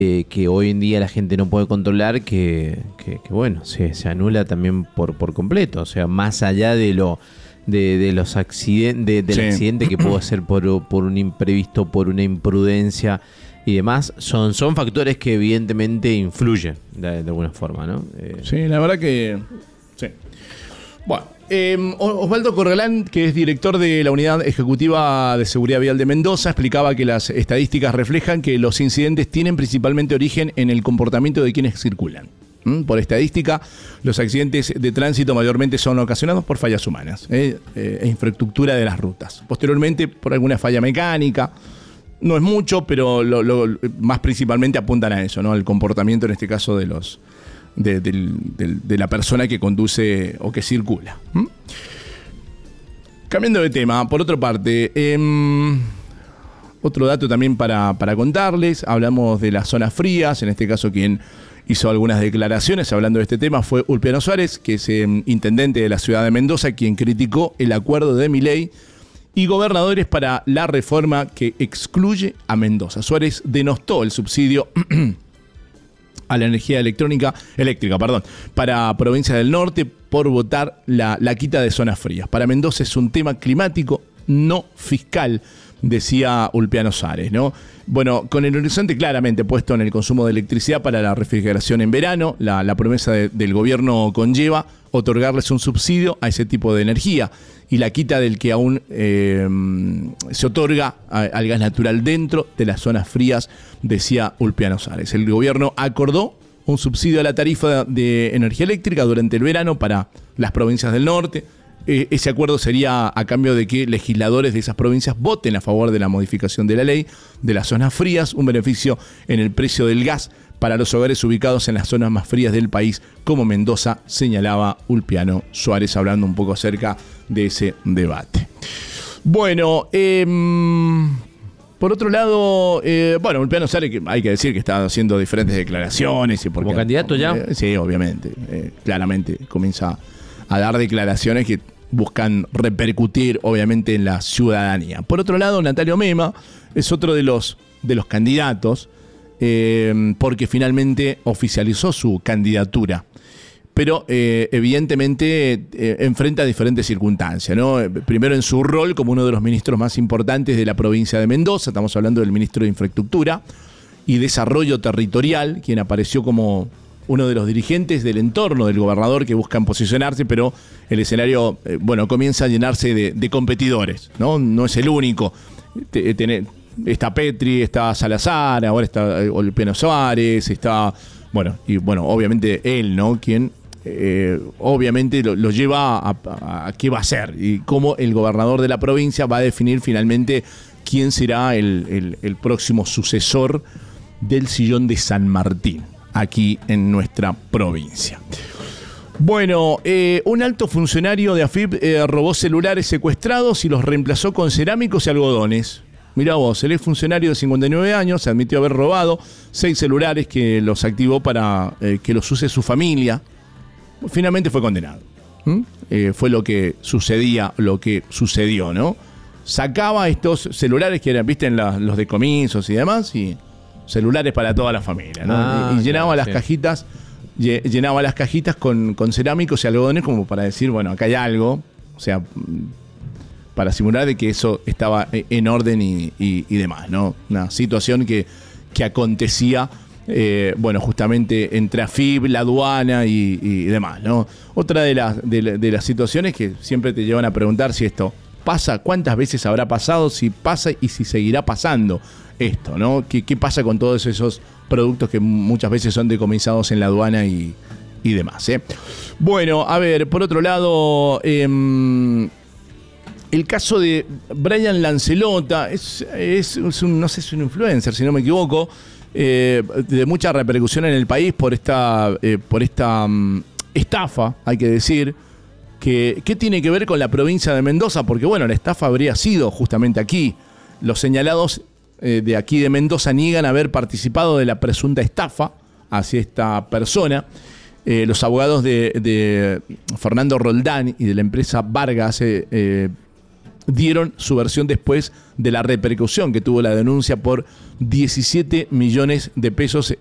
que hoy en día la gente no puede controlar, que bueno, se anula también por completo. O sea, más allá de los accidentes, del accidente que puede ser por un imprevisto, por una imprudencia y demás, son factores que evidentemente influyen de alguna forma, ¿no? Sí, la verdad que sí. Bueno, Osvaldo Corralán, que es director de la Unidad Ejecutiva de Seguridad Vial de Mendoza, explicaba que las estadísticas reflejan que los incidentes tienen principalmente origen en el comportamiento de quienes circulan. Por estadística, los accidentes de tránsito mayormente son ocasionados por fallas humanas e infraestructura de las rutas. Posteriormente, por alguna falla mecánica. No es mucho, pero más principalmente apuntan a eso, ¿no? Al comportamiento, en este caso, de la persona que conduce o que circula. Cambiando de tema, por otra parte, otro dato también para contarles, hablamos de las zonas frías, en este caso quien hizo algunas declaraciones hablando de este tema fue Ulpiano Suárez, que es intendente de la ciudad de Mendoza, quien criticó el acuerdo de Milei y gobernadores para la reforma que excluye a Mendoza. Suárez denostó el subsidio a la energía eléctrica, para provincias del norte por votar la quita de zonas frías. Para Mendoza es un tema climático, no fiscal, decía Ulpiano Suárez, ¿no? Bueno, con el horizonte claramente puesto en el consumo de electricidad para la refrigeración en verano, la promesa del gobierno conlleva otorgarles un subsidio a ese tipo de energía y la quita del que aún se otorga al gas natural dentro de las zonas frías, decía Ulpiano Suárez. El gobierno acordó un subsidio a la tarifa de energía eléctrica durante el verano para las provincias del norte. Ese acuerdo sería a cambio de que legisladores de esas provincias voten a favor de la modificación de la ley de las zonas frías, un beneficio en el precio del gas para los hogares ubicados en las zonas más frías del país, como Mendoza, señalaba Ulpiano Suárez, hablando un poco acerca de ese debate. Bueno, por otro lado, Ulpiano Suárez, que hay que decir que está haciendo diferentes declaraciones. Y porque, ¿como candidato ya? Sí, obviamente. Claramente comienza a dar declaraciones que buscan repercutir, obviamente, en la ciudadanía. Por otro lado, Natalio Mema es otro de los candidatos, porque finalmente oficializó su candidatura. Pero evidentemente enfrenta diferentes circunstancias, ¿no? Primero en su rol como uno de los ministros más importantes de la provincia de Mendoza, estamos hablando del ministro de Infraestructura y Desarrollo Territorial, quien apareció como uno de los dirigentes del entorno del gobernador que buscan posicionarse, pero el escenario comienza a llenarse de competidores, ¿no? No es el único. Está Petri, está Salazar, ahora está Ulpiano Suárez, está, obviamente él, ¿no? Quien obviamente lo lleva a qué va a ser y cómo el gobernador de la provincia va a definir finalmente quién será el próximo sucesor del sillón de San Martín, aquí en nuestra provincia. Bueno, un alto funcionario de AFIP robó celulares secuestrados y los reemplazó con cerámicos y algodones. Mirá vos, el exfuncionario de 59 años se admitió haber robado 6 celulares que los activó para que los use su familia. Finalmente fue condenado. Fue lo que sucedió, ¿no? Sacaba estos celulares que eran, viste, en los decomisos y demás, y celulares para toda la familia, ¿no? Y llenaba las cajitas, con cerámicos y algodones como para decir, bueno, acá hay algo, o sea, para simular de que eso estaba en orden y demás, ¿no? Una situación que acontecía, justamente entre AFIP, la aduana y demás, ¿no? Otra de las situaciones que siempre te llevan a preguntar si esto pasa, cuántas veces habrá pasado, si pasa y si seguirá pasando esto, ¿no? ¿Qué pasa con todos esos productos que muchas veces son decomisados en la aduana y demás, ¿eh? Bueno, a ver, por otro lado, el caso de Brian Lancelota es un, no sé si es un influencer, si no me equivoco, de mucha repercusión en el país por esta estafa, hay que decir, que tiene que ver con la provincia de Mendoza, porque la estafa habría sido justamente aquí. Los señalados de aquí de Mendoza niegan haber participado de la presunta estafa hacia esta persona. Los abogados de Fernando Roldán y de la empresa Vargas dieron su versión después de la repercusión que tuvo la denuncia por 17 millones de pesos